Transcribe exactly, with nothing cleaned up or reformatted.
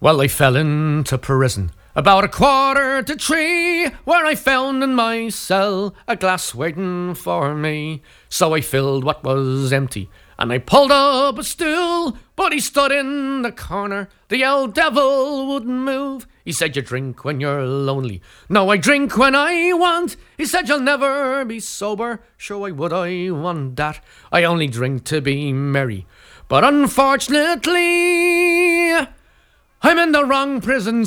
Well, I fell into prison about a quarter to three, where I found in my cell a glass waiting for me. So I filled what was empty, and I pulled up a stool, but he stood in the corner, the old devil wouldn't move. He said, you drink when you're lonely. No, I drink when I want. He said, you'll never be sober. Sure, why would I want that? I only drink to be merry. But unfortunately, I'm in the wrong prison.